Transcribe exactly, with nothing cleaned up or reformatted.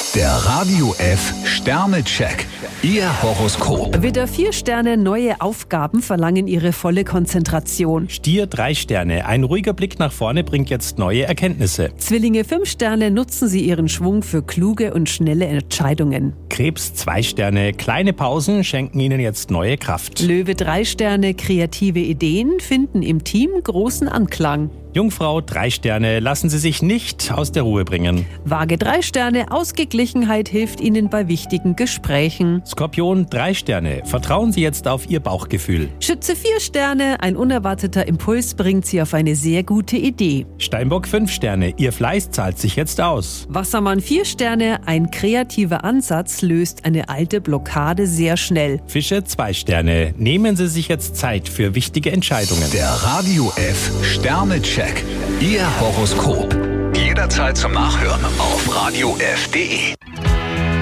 Der Radio F Sternecheck. Ihr Horoskop. Widder, vier Sterne, neue Aufgaben verlangen ihre volle Konzentration. Stier, drei Sterne. Ein ruhiger Blick nach vorne bringt jetzt neue Erkenntnisse. Zwillinge, fünf Sterne, nutzen Sie Ihren Schwung für kluge und schnelle Entscheidungen. Krebs, zwei Sterne. Kleine Pausen schenken Ihnen jetzt neue Kraft. Löwe, drei Sterne, kreative Ideen finden im Team großen Anklang. Jungfrau, drei Sterne. Lassen Sie sich nicht aus der Ruhe bringen. Waage, drei Sterne, Ausgeglichenheit hilft Ihnen bei wichtigen Gesprächen. Skorpion, drei Sterne. Vertrauen Sie jetzt auf Ihr Bauchgefühl. Schütze, vier Sterne, ein unerwarteter Impuls bringt Sie auf eine sehr gute Idee. Steinbock, fünf Sterne. Ihr Fleiß zahlt sich jetzt aus. Wassermann, vier Sterne, ein kreativer Ansatz löst eine alte Blockade sehr schnell. Fische, zwei Sterne. Nehmen Sie sich jetzt Zeit für wichtige Entscheidungen. Der Radio F Sternecheck. Ihr Horoskop. Jederzeit zum Nachhören auf radio f punkt de.